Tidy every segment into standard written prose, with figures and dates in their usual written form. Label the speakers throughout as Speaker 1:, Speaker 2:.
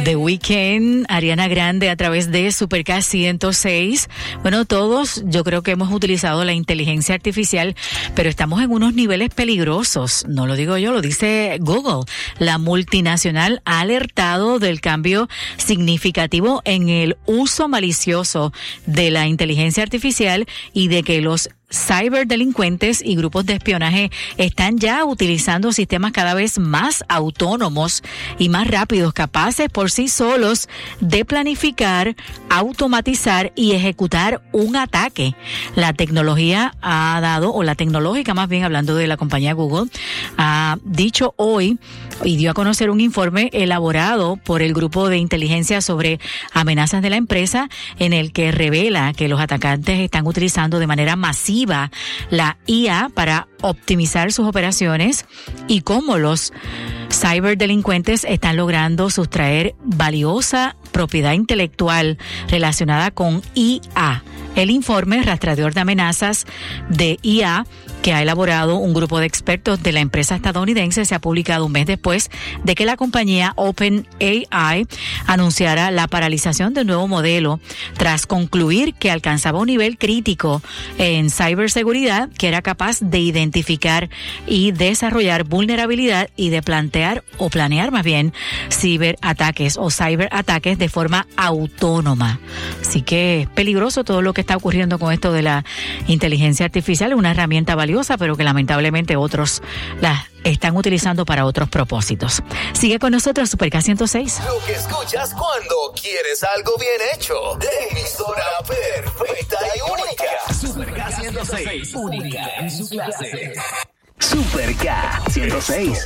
Speaker 1: The Weeknd, Ariana Grande a través de Super K 106. Bueno, todos yo creo que hemos utilizado la inteligencia artificial, pero estamos en unos niveles peligrosos. No lo digo yo, lo dice Google. La multinacional ha alertado del cambio significativo en el uso malicioso de la inteligencia artificial y de que los ciberdelincuentes y grupos de espionaje están ya utilizando sistemas cada vez más autónomos y más rápidos, capaces por sí solos de planificar, automatizar y ejecutar un ataque. La tecnología ha dado, o la tecnológica más bien, hablando de la compañía Google, ha dicho hoy y dio a conocer un informe elaborado por el grupo de inteligencia sobre amenazas de la empresa, en el que revela que los atacantes están utilizando de manera masiva la IA para optimizar sus operaciones y cómo los ciberdelincuentes están logrando sustraer valiosa propiedad intelectual relacionada con IA. El informe rastreador de amenazas de IA que ha elaborado un grupo de expertos de la empresa estadounidense se ha publicado un mes después de que la compañía OpenAI anunciara la paralización del nuevo modelo tras concluir que alcanzaba un nivel crítico en ciberseguridad que era capaz de identificar y desarrollar vulnerabilidad y de planear más bien ciberataques o cyberataques de forma autónoma. Así que es peligroso todo lo que está ocurriendo con esto de la inteligencia artificial, una herramienta valiosa, pero que lamentablemente otros la están utilizando para otros propósitos. Sigue con nosotros Super K 106.
Speaker 2: Lo que escuchas cuando quieres algo bien hecho. De emisora perfecta y única. Super K 106. Única en su clase. Super K 106.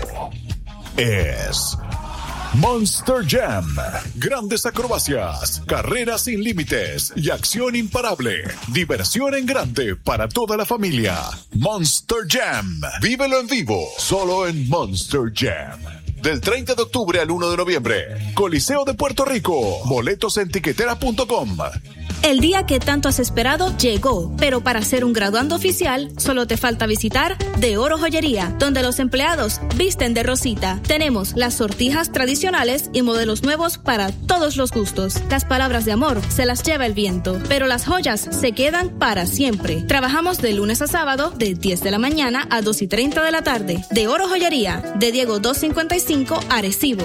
Speaker 3: Es Monster Jam. Grandes acrobacias, carreras sin límites y acción imparable. Diversión en grande para toda la familia. Monster Jam. Vívelo en vivo, solo en Monster Jam. Del 30 de octubre al 1 de noviembre. Coliseo de Puerto Rico. Boletos en tiquetera.com.
Speaker 4: El día que tanto has esperado llegó, pero para ser un graduando oficial solo te falta visitar De Oro Joyería, donde los empleados visten de rosita. Tenemos las sortijas tradicionales y modelos nuevos para todos los gustos. Las palabras de amor se las lleva el viento, pero las joyas se quedan para siempre. Trabajamos de lunes a sábado de 10 de la mañana a 2:30 de la tarde. De Oro Joyería, de Diego 255, Arecibo,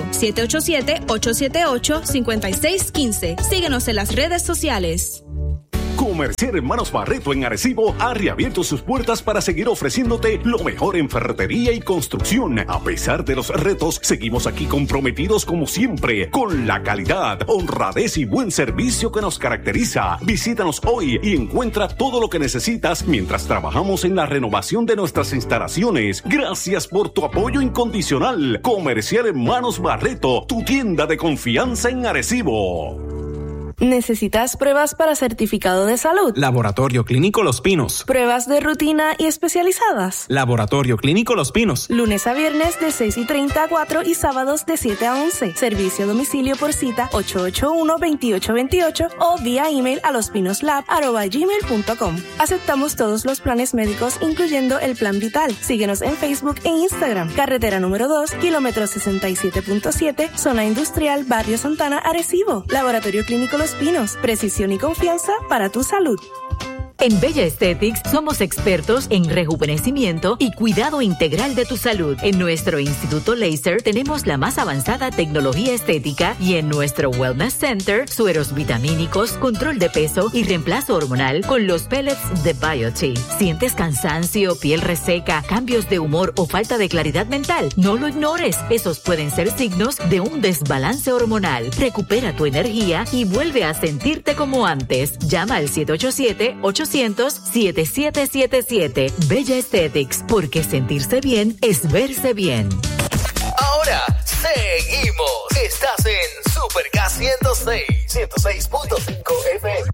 Speaker 4: 787-878-5615. Síguenos en las redes sociales.
Speaker 5: Comercial Hermanos Barreto en Arecibo ha reabierto sus puertas para seguir ofreciéndote lo mejor en ferretería y construcción. A pesar de los retos, seguimos aquí comprometidos como siempre con la calidad, honradez y buen servicio que nos caracteriza. Visítanos hoy y encuentra todo lo que necesitas mientras trabajamos en la renovación de nuestras instalaciones. Gracias por tu apoyo incondicional. Comercial Hermanos Barreto, tu tienda de confianza en Arecibo.
Speaker 6: ¿Necesitas pruebas para certificado de salud?
Speaker 7: Laboratorio Clínico Los Pinos.
Speaker 6: ¿Pruebas de rutina y especializadas?
Speaker 7: Laboratorio Clínico Los Pinos.
Speaker 6: Lunes a viernes de 6:30 a 4 y sábados de 7 a 11. Servicio a domicilio por cita 881-2828 o vía email a lospinoslab@gmail.com. Aceptamos todos los planes médicos, incluyendo el Plan Vital. Síguenos en Facebook e Instagram. Carretera número 2, kilómetro 67.7, Zona Industrial, Barrio Santana, Arecibo. Laboratorio Clínico Los Pinos, precisión y confianza para tu salud.
Speaker 1: En Bella Aesthetics somos expertos en rejuvenecimiento y cuidado integral de tu salud. En nuestro Instituto Laser tenemos la más avanzada tecnología estética y en nuestro Wellness Center, sueros vitamínicos, control de peso y reemplazo hormonal con los pellets de Biote. ¿Sientes cansancio, piel reseca, cambios de humor o falta de claridad mental? No lo ignores. Esos pueden ser signos de un desbalance hormonal. Recupera tu energía y vuelve a sentirte como antes. Llama al 787-800-7777. Bella Aesthetics, porque sentirse bien es verse bien.
Speaker 2: Ahora seguimos. Estás en Super K 106, 106.5 FM.